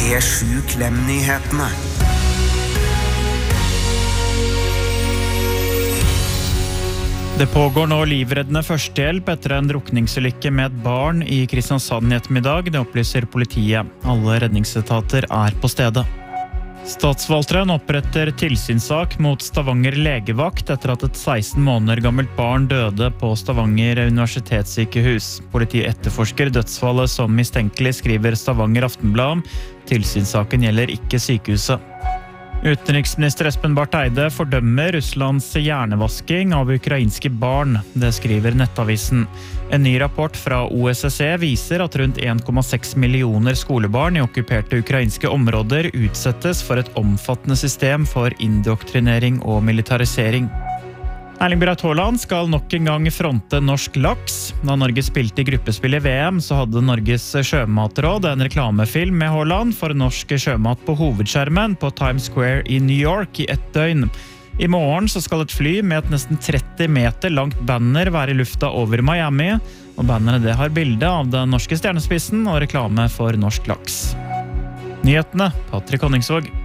P7 Klem-nyhetene. Det pågår nå livreddende førstehjelp etter en drukningsulykke med et barn i Kristiansand i ettermiddag, det opplyser politiet. Alle redningsetater er på stedet. Statsforvalteren oppretter tilsynssak mot Stavanger legevakt etter at et 16 måneder gammelt barn døde på Stavanger universitetssykehus. Politiet etterforsker dødsfallet som mistenkelig, skriver Stavanger Aftenblad. Tilsynssaken gjelder ikke sykehuset. Utenriksminister Espen Barth Eide fordømmer Russlands hjernevasking av ukrainske barn. Det skriver Nettavisen. En ny rapport fra OSSE viser at rundt 1,6 millioner skolebarn i okkuperte ukrainske områder utsettes for et omfattende system for indoktrinering og militarisering. Erling Braut Haaland skal nok en gang fronte norsk laks. Da Norge spilte i gruppespill i VM, så hadde Norges sjømatråd en reklamefilm med Haaland for norsk sjømat på hovedskjermen på Times Square i New York i 1 døgn. I morgen så skal et fly med et nesten 30 meter langt banner være i lufta over Miami, og banneret det har bilde av den norske stjernespissen og reklame for norsk laks. Nyhetene, Patrick Honningsvåg.